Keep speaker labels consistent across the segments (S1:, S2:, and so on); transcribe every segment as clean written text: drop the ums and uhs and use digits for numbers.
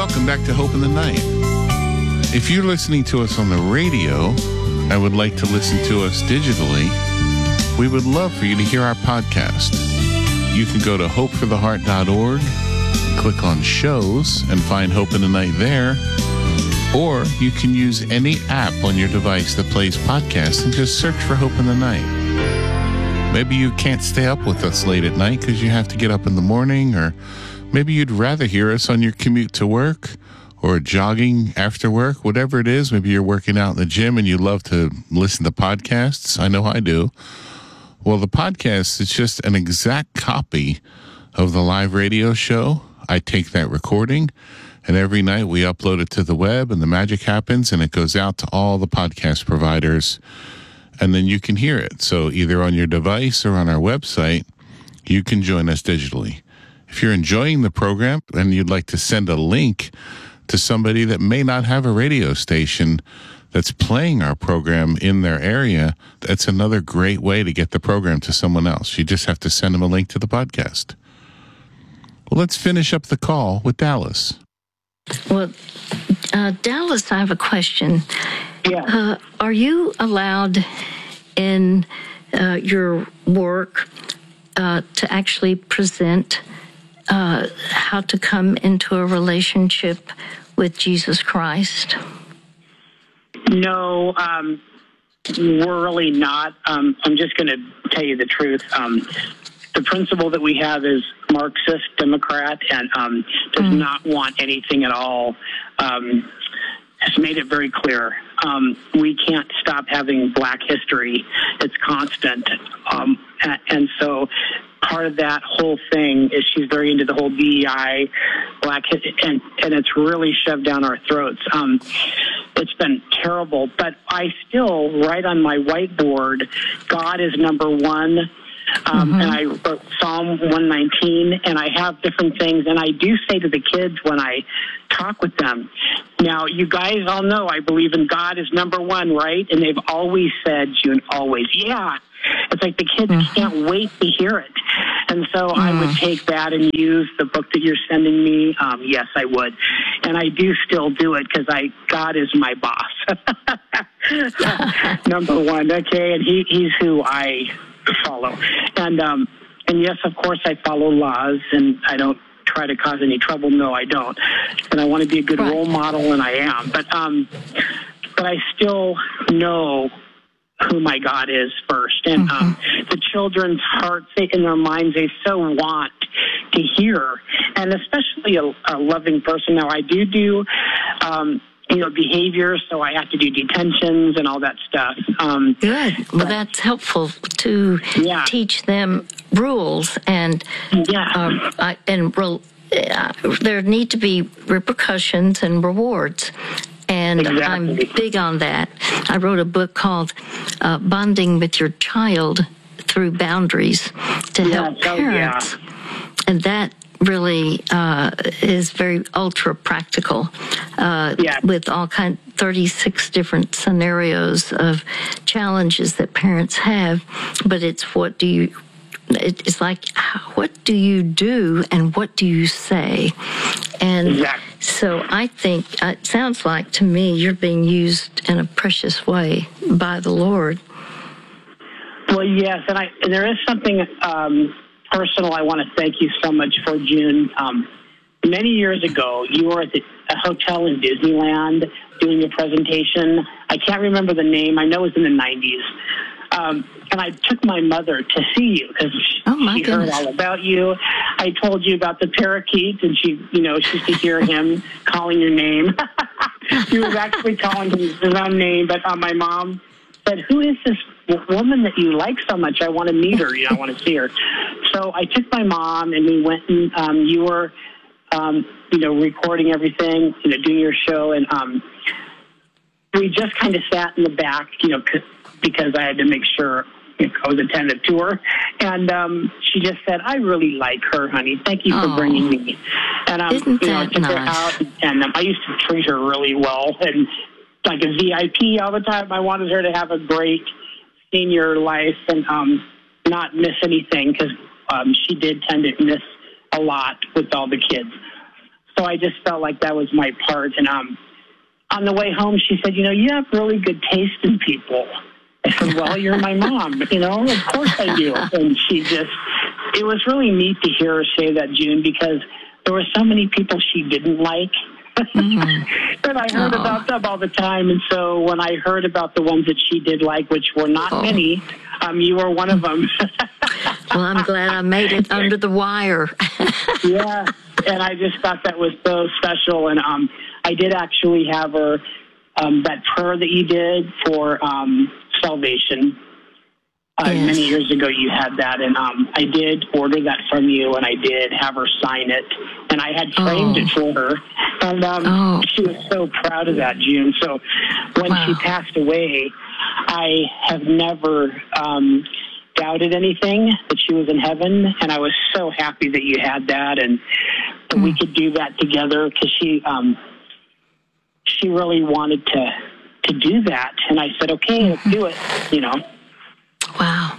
S1: welcome back to Hope in the Night. If you're listening to us on the radio and would like to listen to us digitally, we would love for you to hear our podcast. You can go to hopefortheheart.org, click on shows, and find Hope in the Night there. Or you can use any app on your device that plays podcasts and just search for Hope in the Night. Maybe you can't stay up with us late at night because you have to get up in the morning, or maybe you'd rather hear us on your commute to work or jogging after work, whatever it is. Maybe you're working out in the gym and you love to listen to podcasts. I know I do. Well, the podcast is just an exact copy of the live radio show. I take that recording, and every night we upload it to the web, and the magic happens, and it goes out to all the podcast providers, and then you can hear it. So either on your device or on our website, you can join us digitally. If you're enjoying the program and you'd like to send a link to somebody that may not have a radio station that's playing our program in their area, that's another great way to get the program to someone else. You just have to send them a link to the podcast. Well, let's finish up the call with Dallas.
S2: Well, Dallas, I have a question.
S3: Yeah.
S2: Are you allowed in your work to actually present how to come into a relationship with Jesus Christ?
S3: No, we're really not. I'm just going to tell you the truth. The principle that we have is Marxist, Democrat, and does not want anything at all. Has made it very clear. We can't stop having Black history. It's constant. And so part of that whole thing is she's very into the whole DEI, Black history, and it's really shoved down our throats. It's been terrible, but I still write on my whiteboard, God is number one. And I wrote Psalm 119, and I have different things, and I do say to the kids when I talk with them, now, you guys all know I believe in God is number one, right? And they've always said, June, always, yeah. It's like the kids can't wait to hear it. And so I would take that and use the book that you're sending me. Yes, I would. And I do still do it because God is my boss. Number one, okay? And he's who I follow. And yes, of course, I follow laws, and I don't try to cause any trouble. No, I don't. And I want to be a good role model, and I am. But I still know who my God is first. And the children's hearts, in their minds, they so want to hear. And especially a loving person. Now, I do behavior, so I have to do detentions and all that stuff.
S2: Good. Well, that's helpful to teach them rules, and there need to be repercussions and rewards. And I'm big on that. I wrote a book called Bonding with Your Child Through Boundaries to help parents. And that really is very ultra practical with all 36 different scenarios of challenges that parents have. But it's it's like, what do you do and what do you say? And so I think it sounds like to me you're being used in a precious way by the Lord.
S3: Well, yes, and there is something personal I want to thank you so much for, June. Many years ago, you were at a hotel in Disneyland doing a presentation. I can't remember the name. I know it was in the 90s. And I took my mother to see you because she heard all about you. I told you about the parakeet, and she could hear him calling your name. He was actually calling his own name, but my mom said, "Who is this woman that you like so much? I want to meet her. I want to see her." So I took my mom, and we went, and you were, recording everything, doing your show, and we just kind of sat in the back, because I had to make sure I was attentive to her. And she just said, "I really like her, honey. Thank you for bringing me." And I took her out, and I used to treat her really well, and like a VIP all the time. I wanted her to have a great senior life and not miss anything, because she did tend to miss a lot with all the kids. So I just felt like that was my part. And on the way home, she said, you have really good taste in people. I said, well, you're my mom, of course I do. And it was really neat to hear her say that, June, because there were so many people she didn't like. Mm-hmm. And I heard about them all the time. And so when I heard about the ones that she did like, which were not many, you were one of them.
S2: Well, I'm glad I made it under the wire.
S3: Yeah, and I just thought that was so special. And I did actually have her, that prayer that you did for salvation. Yes. Many years ago you had that, and I did order that from you, and I did have her sign it, and I had framed it for her, and she was so proud of that, June. So when she passed away, I have never doubted anything, that she was in heaven, and I was so happy that you had that, and that we could do that together, because she really wanted to do that, and I said, okay, let's do it,
S2: Wow.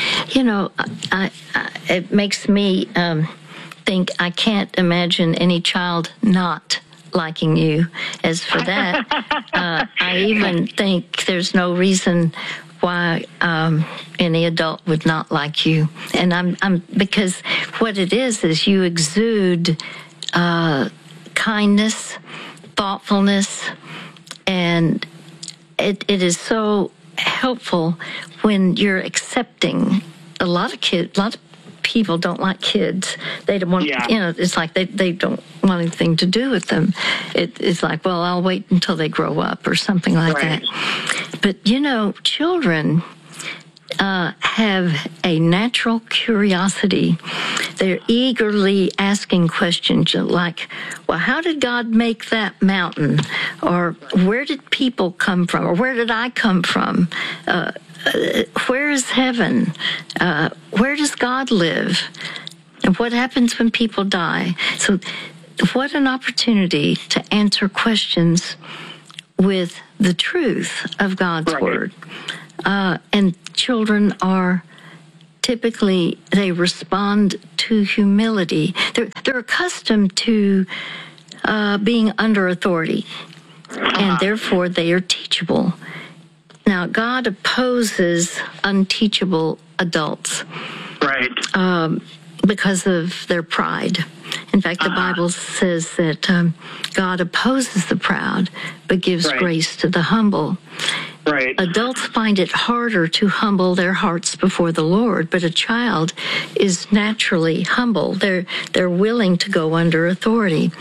S2: It makes me think I can't imagine any child not liking you. As for that, I even think there's no reason why any adult would not like you. And I'm because what it is you exude kindness, thoughtfulness, and it is so helpful when you're accepting. A lot of people don't like kids. They don't want, it's like they don't want anything to do with them. It's like, well, I'll wait until they grow up or something like that. But, children have a natural curiosity. They're eagerly asking questions like, well, how did God make that mountain? Or where did people come from? Or where did I come from? Where is heaven? Where does God live? And what happens when people die? So what an opportunity to answer questions with the truth of God's Word. And children are typically, they respond to humility. They're accustomed to being under authority, and therefore they are teachable. Now, God opposes unteachable adults.
S3: Right.
S2: Because of their pride. In fact, the Bible says that God opposes the proud, but gives grace to the humble.
S3: Right.
S2: Adults find it harder to humble their hearts before the Lord, but a child is naturally humble. They're willing to go under authority.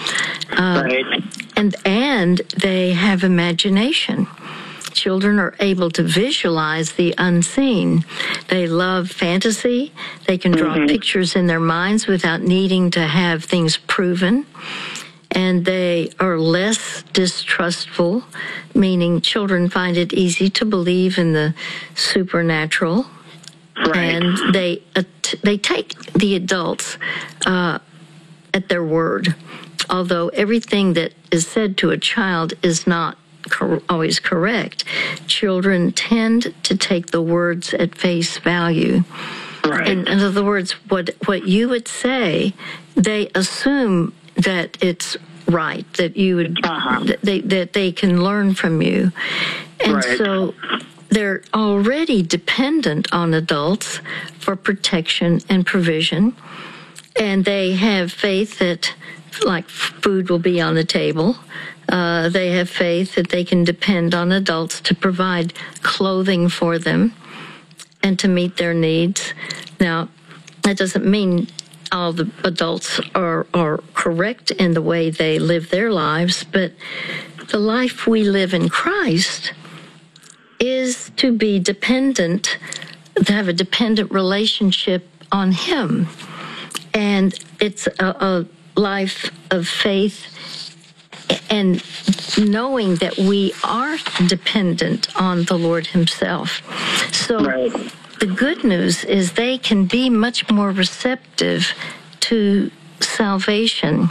S2: And they have imagination. Children are able to visualize the unseen. They love fantasy. They can draw pictures in their minds without needing to have things proven. And they are less distrustful, meaning children find it easy to believe in the supernatural. And they take the adults at their word, although everything that is said to a child is not always correct. Children tend to take the words at face value. In other words, what you would say, they assume that it's right, that you would, that they can learn from you. And so they're already dependent on adults for protection and provision. And they have faith that, like, food will be on the table. They have faith that they can depend on adults to provide clothing for them and to meet their needs. Now, that doesn't mean all the adults are correct in the way they live their lives, but the life we live in Christ is to be dependent, to have a dependent relationship on Him. And it's a life of faith and knowing that we are dependent on the Lord Himself. So the good news is they can be much more receptive to salvation.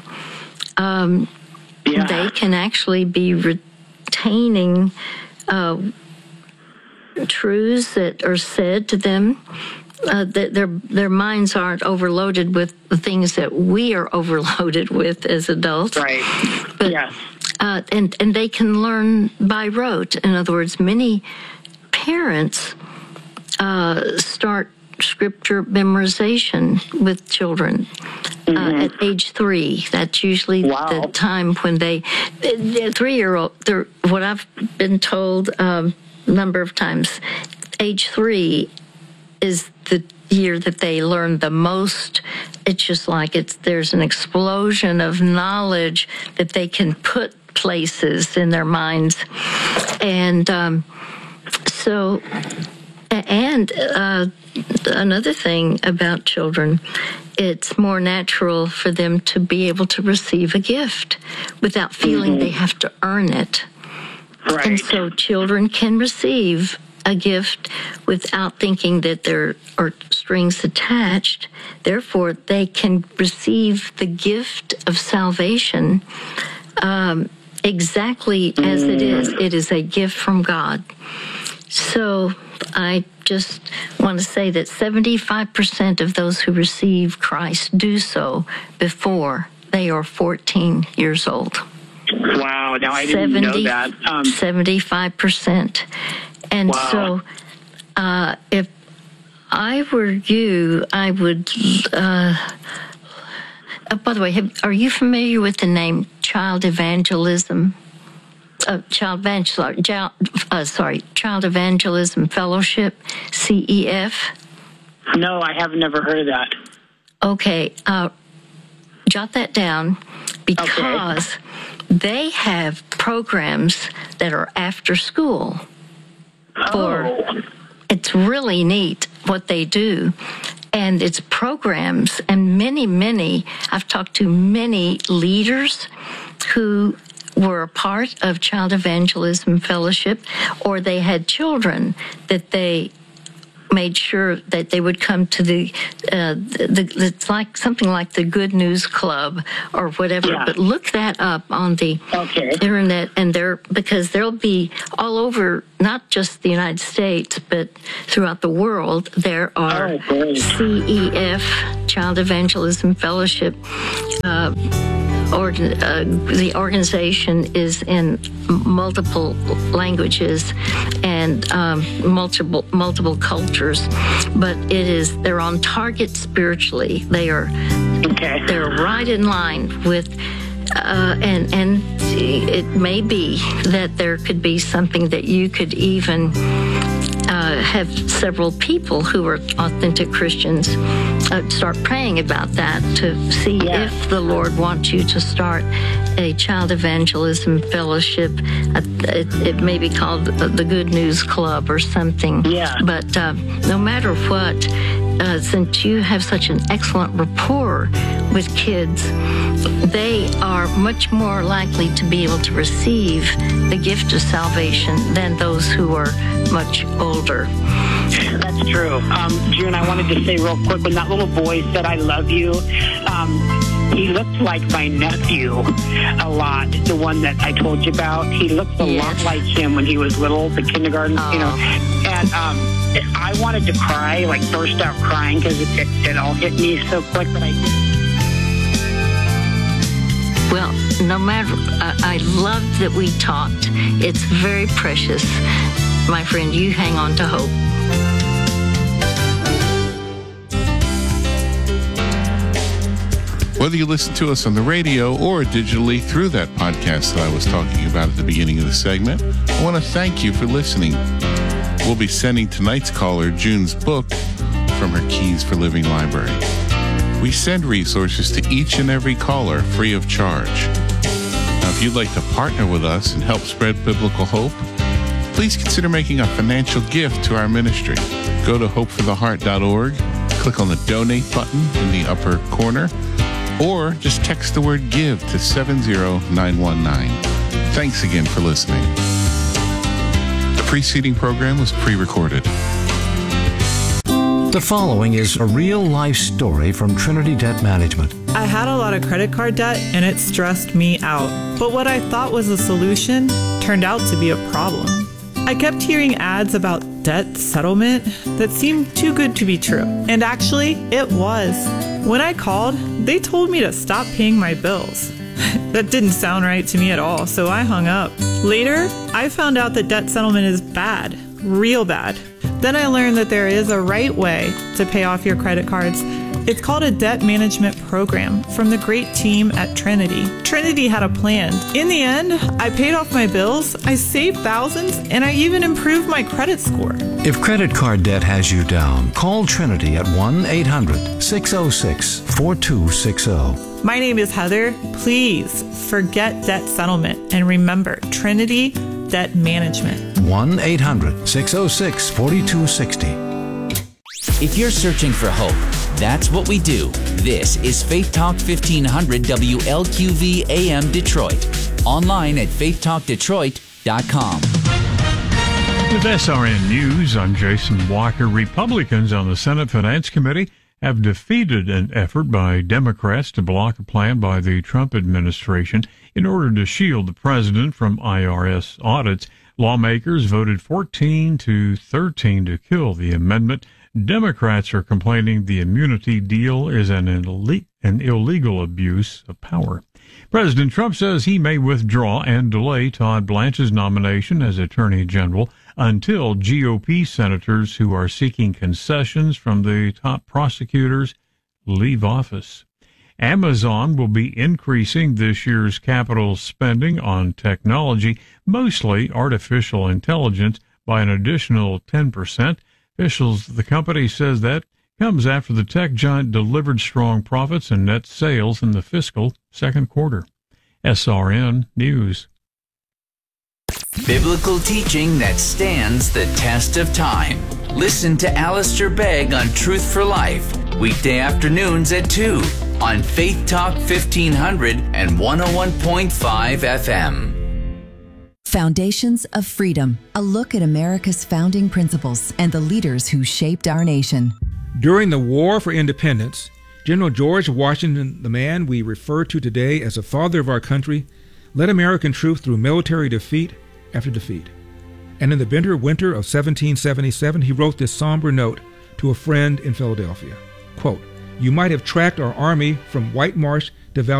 S2: They can actually be retaining truths that are said to them their minds aren't overloaded with the things that we are overloaded with as adults.
S3: Right.
S2: But,
S3: yes.
S2: And they can learn by rote. In other words, many parents start scripture memorization with children at age 3. That's usually the time when the 3-year-old, what I've been told a number of times, age 3 is the year that they learn the most. It's just like there's an explosion of knowledge that they can put places in their minds. And another thing about children, it's more natural for them to be able to receive a gift without feeling they have to earn it.
S3: Right.
S2: And so children can receive a gift without thinking that there are strings attached. Therefore, they can receive the gift of salvation exactly as it is. It is a gift from God. So I just want to say that 75% of those who receive Christ do so before they are 14 years old.
S3: Wow, now I didn't know that.
S2: 75%. And so if I were you, I would... by the way, are you familiar with the name Child Evangelism? Child Evangelism Fellowship, CEF?
S3: No, I have never heard of that.
S2: Okay, jot that down because they have programs that are after school. It's really neat what they do. And it's programs, and many, I've talked to many leaders who were a part of Child Evangelism Fellowship, or they had children that they made sure that they would come to it's like something like the Good News Club or whatever. Yeah. But look that up on the internet, and because there'll be all over, not just the United States, but throughout the world, there are CEF, Child Evangelism Fellowship. The organization is in multiple languages and multiple cultures, but they're on target spiritually. They're right in line with, and it may be that there could be something that you could even have several people who are authentic Christians start praying about that to see if the Lord wants you to start a Child Evangelism Fellowship. It may be called the Good News Club or something. Yeah. But no matter what, since you have such an excellent rapport with kids, they are much more likely to be able to receive the gift of salvation than those who are much older.
S3: That's true. June, I wanted to say real quick, when that little boy said, "I love you," he looked like my nephew a lot, the one that I told you about. He looked a lot like him when he was little, the kindergarten, and I wanted to cry, like burst out crying, because it all hit me so quick, but I didn't.
S2: Well, no matter, I love that we talked. It's very precious. My friend, you hang on to hope.
S1: Whether you listen to us on the radio or digitally through that podcast that I was talking about at the beginning of the segment, I want to thank you for listening. We'll be sending tonight's caller June's book from her Keys for Living library. We send resources to each and every caller free of charge. Now, if you'd like to partner with us and help spread biblical hope, please consider making a financial gift to our ministry. Go to hopefortheheart.org, click on the donate button in the upper corner, or just text the word GIVE to 70919. Thanks again for listening. The preceding program was pre-recorded.
S4: The following is a real-life story from Trinity Debt Management.
S5: I had a lot of credit card debt, and it stressed me out. But what I thought was a solution turned out to be a problem. I kept hearing ads about debt settlement that seemed too good to be true. And actually, it was. When I called, they told me to stop paying my bills. That didn't sound right to me at all, so I hung up. Later, I found out that debt settlement is bad, real bad. Then I learned that there is a right way to pay off your credit cards. It's called a debt management program from the great team at Trinity. Trinity had a plan. In the end, I paid off my bills, I saved thousands, and I even improved my credit score.
S4: If credit card debt has you down, call Trinity at 1-800-606-4260.
S5: My name is Heather. Please forget debt settlement and remember Trinity Debt Management.
S4: 1-800-606-4260.
S6: If you're searching for hope, that's what we do. This is Faith Talk 1500 WLQV AM Detroit. Online at faithtalkdetroit.com.
S7: With SRN News, I'm Jason Walker. Republicans on the Senate Finance Committee have defeated an effort by Democrats to block a plan by the Trump administration in order to shield the president from IRS audits. Lawmakers voted 14-13 to kill the amendment. Democrats are complaining the immunity deal is an illegal abuse of power. President Trump says he may withdraw and delay Todd Blanche's nomination as Attorney General until GOP senators who are seeking concessions from the top prosecutors leave office. Amazon will be increasing this year's capital spending on technology, mostly artificial intelligence, by an additional 10%. Officials, the company says that comes after the tech giant delivered strong profits and net sales in the fiscal second quarter. SRN News.
S6: Biblical teaching that stands the test of time. Listen to Alistair Begg on Truth for Life, weekday afternoons at 2 on Faith Talk 1500 and 101.5 FM.
S8: Foundations of Freedom, a look at America's founding principles and the leaders who shaped our nation.
S9: During the War for Independence, General George Washington, the man we refer to today as the father of our country, led American troops through military defeat after defeat. And in the bitter winter of 1777, he wrote this somber note to a friend in Philadelphia. Quote, "You might have tracked our army from White Marsh to